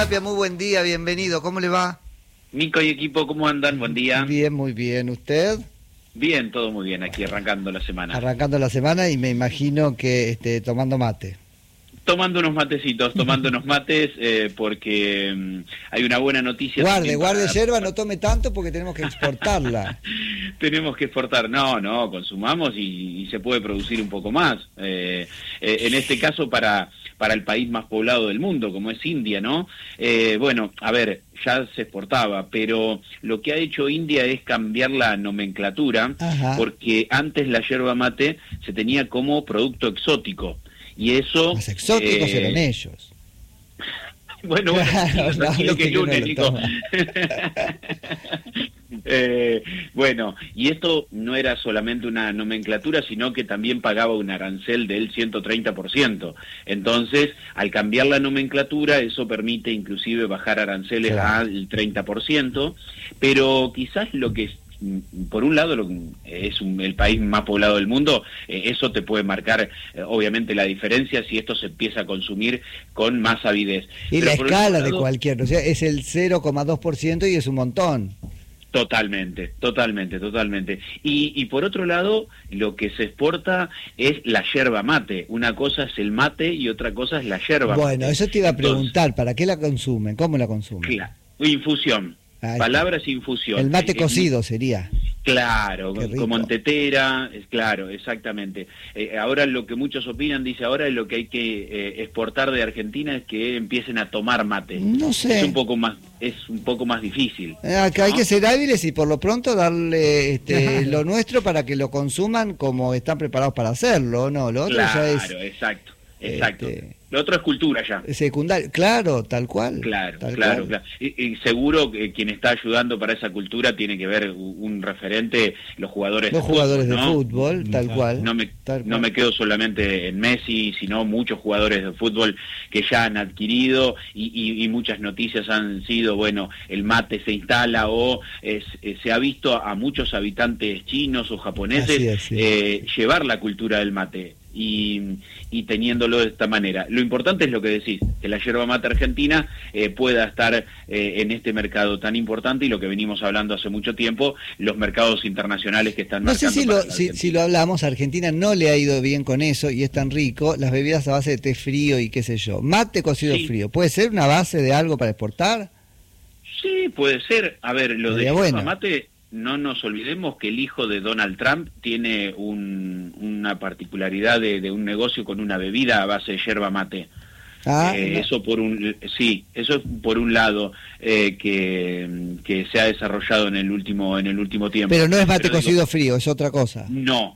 Tapia, muy buen día, bienvenido, ¿cómo le va? Nico y equipo, ¿cómo andan? Buen día. Bien, muy bien, ¿usted? Bien, todo muy bien, aquí arrancando la semana. Arrancando la semana y me imagino que tomando mate. Tomando unos matecitos, porque hay una buena noticia. Guarde yerba, no tome tanto porque tenemos que exportarla. Tenemos que exportar, no, consumamos y se puede producir un poco más. En este caso para el país más poblado del mundo, como es India, ¿no? Bueno, a ver, ya se exportaba, pero lo que ha hecho India es cambiar la nomenclatura. Ajá. Porque antes la yerba mate se tenía como producto exótico. Y eso... Los exóticos eran ellos. Bueno, tranquilo que lunes, Nico. Bueno, y esto no era solamente una nomenclatura, sino que también pagaba un arancel del 130%. Entonces, al cambiar la nomenclatura, eso permite inclusive bajar aranceles al 30%, pero quizás lo que por un lado es el país más poblado del mundo, eso te puede marcar obviamente la diferencia si esto se empieza a consumir con más avidez. Y pero la escala de cualquier, o sea, es el 0,2% y es un montón. Totalmente. Y por otro lado, lo que se exporta es la yerba mate. Una cosa es el mate y otra cosa es la yerba mate. Bueno, eso te iba a preguntar, entonces, ¿para qué la consumen? ¿Cómo la consumen? Claro, infusión. Palabras infusión. El mate cocido sería. Claro, como en tetera, claro, exactamente. Ahora lo que muchos opinan, dice, ahora lo que hay que exportar de Argentina es que empiecen a tomar mate. No sé. Es un poco más difícil. Acá hay que ser hábiles y por lo pronto darle lo nuestro para que lo consuman como están preparados para hacerlo, ¿no? Lo otro ya es... Claro, exacto. Lo otro es cultura ya. Secundario, claro, tal cual. Claro. Y seguro que quien está ayudando para esa cultura tiene que ver un referente, los jugadores de fútbol, tal cual. No me quedo solamente en Messi, sino muchos jugadores de fútbol que ya han adquirido y muchas noticias han sido, bueno, el mate se instala o se ha visto a muchos habitantes chinos o japoneses llevar la cultura del mate. Y teniéndolo de esta manera. Lo importante es lo que decís, que la yerba mate argentina pueda estar en este mercado tan importante y lo que venimos hablando hace mucho tiempo, los mercados internacionales que están marcando. No sé si lo hablamos, a Argentina no le ha ido bien con eso y es tan rico, las bebidas a base de té frío y qué sé yo. Mate cocido frío, ¿puede ser una base de algo para exportar? Sí, puede ser. A ver, lo de yerba mate... No nos olvidemos que el hijo de Donald Trump tiene una particularidad de un negocio con una bebida a base de yerba mate. Eso por un lado que se ha desarrollado en el último tiempo. Pero no es mate cocido frío, es otra cosa. No.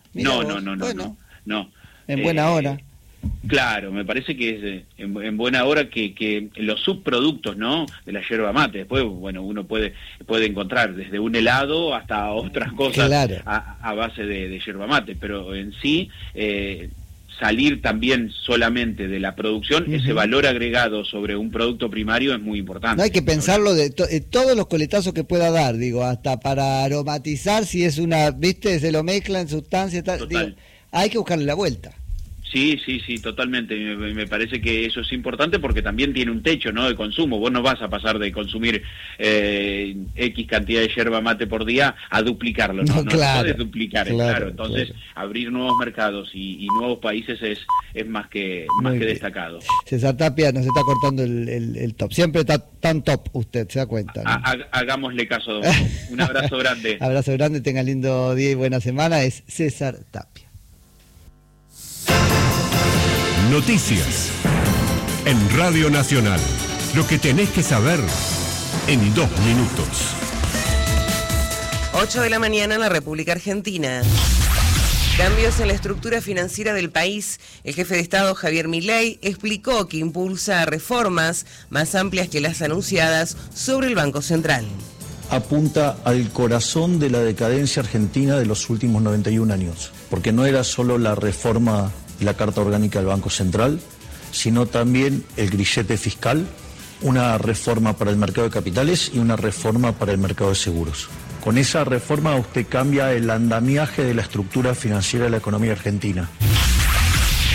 En buena hora. Claro, me parece que es en buena hora que los subproductos, ¿no?, de la yerba mate. Después, bueno, uno puede encontrar desde un helado hasta otras cosas a base de yerba mate, pero en sí salir también solamente de la producción, ese valor agregado sobre un producto primario es muy importante. No hay que pensarlo de todos los coletazos que pueda dar, digo, hasta para aromatizar, si es ¿viste? Se lo mezcla en sustancia, tal, digo, hay que buscarle la vuelta. Sí, totalmente. Me parece que eso es importante porque también tiene un techo, ¿no?, de consumo. Vos no vas a pasar de consumir X cantidad de yerba mate por día a duplicarlo, ¿no? No puedes duplicar, claro. Entonces, abrir nuevos mercados y nuevos países es más que destacado. César Tapia nos está cortando el top. Siempre está tan top usted, ¿se da cuenta? ¿No? Hagámosle caso. Un abrazo grande. Abrazo grande, tenga lindo día y buena semana. Es César Tapia. Noticias en Radio Nacional. Lo que tenés que saber en 2 minutos. 8 de la mañana en la República Argentina. Cambios en la estructura financiera del país. El jefe de Estado, Javier Milei, explicó que impulsa reformas más amplias que las anunciadas sobre el Banco Central. Apunta al corazón de la decadencia argentina de los últimos 91 años, porque no era solo la reforma de la Carta Orgánica del Banco Central, sino también el grillete fiscal, una reforma para el mercado de capitales y una reforma para el mercado de seguros. Con esa reforma usted cambia el andamiaje de la estructura financiera de la economía argentina.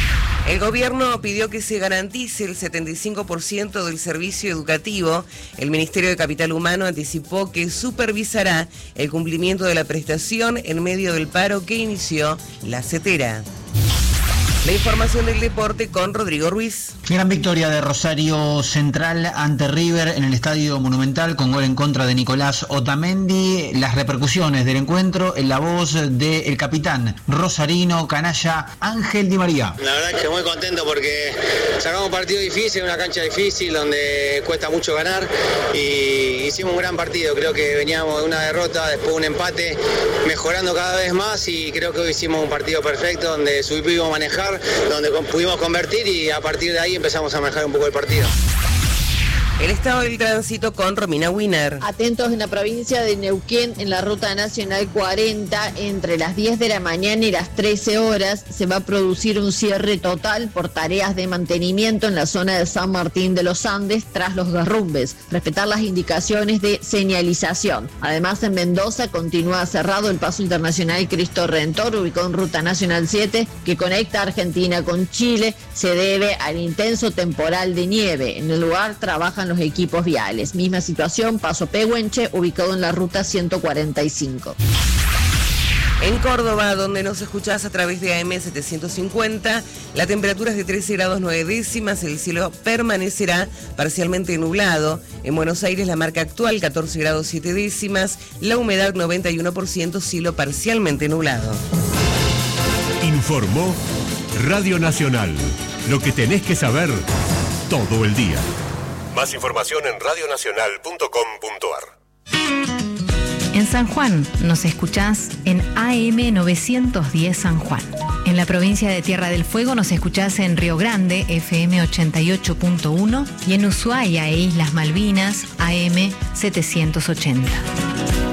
El gobierno pidió que se garantice el 75% del servicio educativo. El Ministerio de Capital Humano anticipó que supervisará el cumplimiento de la prestación en medio del paro que inició la CETERA. La información del deporte con Rodrigo Ruiz. Gran victoria de Rosario Central ante River en el Estadio Monumental con gol en contra de Nicolás Otamendi. Las repercusiones del encuentro en la voz del capitán rosarino canalla Ángel Di María. La verdad que muy contento porque sacamos un partido difícil, una cancha difícil donde cuesta mucho ganar y hicimos un gran partido. Creo que veníamos de una derrota, después un empate, mejorando cada vez más y creo que hoy hicimos un partido perfecto donde supimos manejar, donde pudimos convertir y a partir de ahí empezamos a manejar un poco el partido. El estado del tránsito con Romina Wiener. Atentos en la provincia de Neuquén, en la ruta nacional 40, entre las 10 de la mañana y las 13 horas, se va a producir un cierre total por tareas de mantenimiento en la zona de San Martín de los Andes tras los derrumbes. Respetar las indicaciones de señalización. Además, en Mendoza continúa cerrado el paso internacional Cristo Redentor, ubicado en ruta nacional 7, que conecta Argentina con Chile. Se debe al intenso temporal de nieve. En el lugar trabajan los equipos viales. Misma situación, Paso Pehuenche, ubicado en la ruta 145. En Córdoba, donde nos escuchás a través de AM 750, la temperatura es de 13 grados 9 décimas, el cielo permanecerá parcialmente nublado. En Buenos Aires, la marca actual 14 grados 7 décimas, la humedad 91%, cielo parcialmente nublado. Informó Radio Nacional, lo que tenés que saber todo el día. Más información en radionacional.com.ar. En San Juan nos escuchás en AM 910 San Juan. En la provincia de Tierra del Fuego nos escuchás en Río Grande, FM 88.1, y en Ushuaia e Islas Malvinas, AM 780.